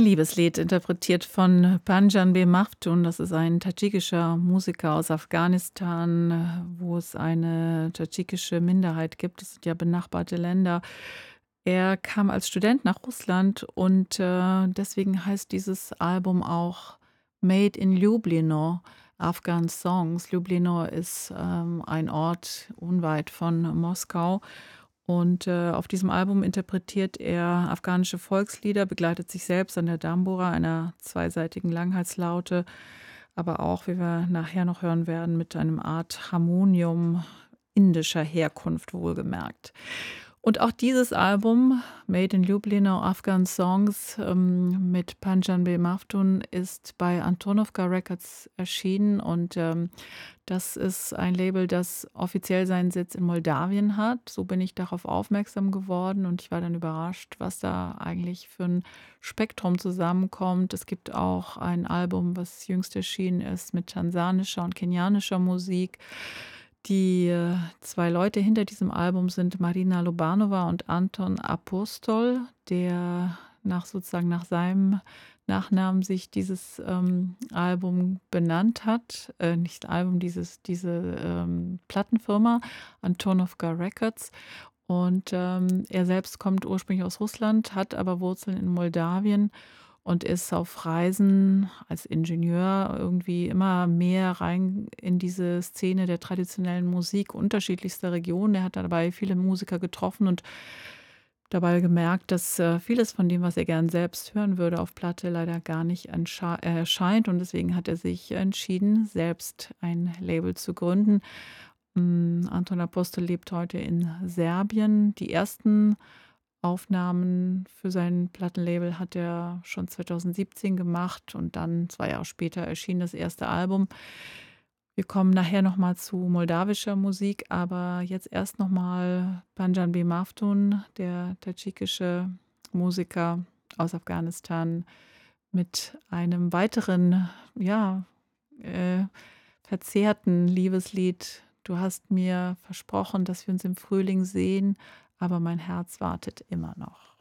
Liebeslied, interpretiert von Panjanbeh Maftun. Das ist ein tadschikischer Musiker aus Afghanistan, wo es eine tadschikische Minderheit gibt. Das sind ja benachbarte Länder. Er kam als Student nach Russland und deswegen heißt dieses Album auch Made in Lublino, Afghan Songs. Lublino ist ein Ort unweit von Moskau. Und auf diesem Album interpretiert er afghanische Volkslieder, begleitet sich selbst an der Dambura, einer zweiseitigen Langhalslaute, aber auch, wie wir nachher noch hören werden, mit einem Art Harmonium indischer Herkunft wohlgemerkt. Und auch dieses Album, Made in Lublino, Afghan Songs, mit Panjanbeh Maftun, ist bei Antonovka Records erschienen. Und das ist ein Label, das offiziell seinen Sitz in Moldawien hat. So bin ich darauf aufmerksam geworden und ich war dann überrascht, was da eigentlich für ein Spektrum zusammenkommt. Es gibt auch ein Album, was jüngst erschienen ist, mit tansanischer und kenianischer Musik. Die zwei Leute hinter diesem Album sind Marina Lobanova und Anton Apostol, der nach seinem Nachnamen sich dieses Album benannt hat. Nicht Album, diese Plattenfirma, Antonovka Records. Und er selbst kommt ursprünglich aus Russland, hat aber Wurzeln in Moldawien und ist auf Reisen als Ingenieur irgendwie immer mehr rein in diese Szene der traditionellen Musik unterschiedlichster Regionen. Er hat dabei viele Musiker getroffen und dabei gemerkt, dass vieles von dem, was er gern selbst hören würde, auf Platte leider gar nicht erscheint. Und deswegen hat er sich entschieden, selbst ein Label zu gründen. Anton Apostol lebt heute in Serbien. Die ersten Aufnahmen für sein Plattenlabel hat er schon 2017 gemacht und dann 2 Jahre später erschien das erste Album. Wir kommen nachher noch mal zu moldawischer Musik, aber jetzt erst noch mal Panjanbeh Maftun, der tadschikische Musiker aus Afghanistan, mit einem weiteren, ja, äh, verzerrten Liebeslied. Du hast mir versprochen, dass wir uns im Frühling sehen, aber mein Herz wartet immer noch.